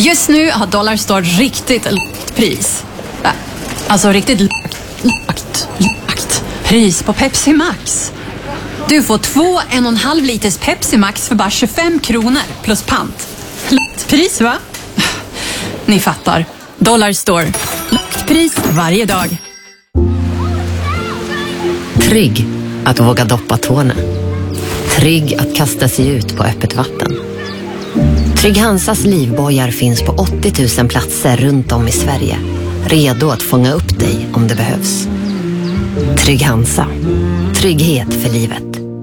Just nu har Dollarstore riktigt lågt pris. Alltså riktigt lågt pris på Pepsi Max. Du får 2 1,5 liters Pepsi Max för bara 25 kronor plus pant. Lågt pris, va? Ni fattar. Dollarstore. Lågt pris varje dag. Trygg att våga doppa tårna. Trygg att kasta sig ut på öppet vatten. Trygg Hansas livbojar finns på 80 000 platser runt om i Sverige. Redo att fånga upp dig om det behövs. Trygg Hansa. Trygghet för livet.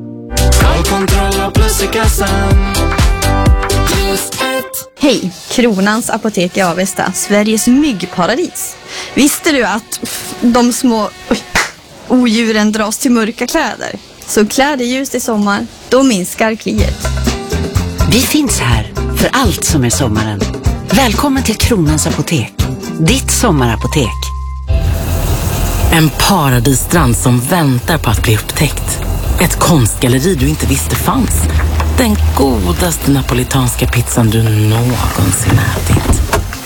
Hej, Kronans apotek i Avesta, Sveriges myggparadis. Visste du att de små odjuren dras till mörka kläder? Så klä dig ljust i sommar, då minskar kliet. Vi finns här för allt som är sommaren. Välkommen till Kronans apotek. Ditt sommarapotek. En paradisstrand som väntar på att bli upptäckt. Ett konstgalleri du inte visste fanns. Den godaste napolitanska pizzan du någonsin ätit.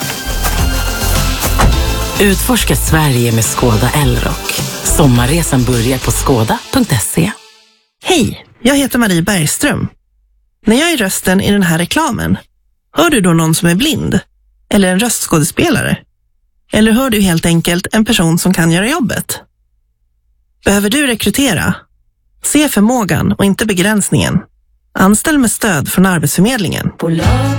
Utforska Sverige med Skoda Elrock. Sommarresan börjar på skoda.se. Hej, jag heter Marie Bergström. När jag är rösten i den här reklamen, hör du då någon som är blind? Eller en röstskådespelare? Eller hör du helt enkelt en person som kan göra jobbet? Behöver du rekrytera? Se förmågan och inte begränsningen. Anställ med stöd från Arbetsförmedlingen.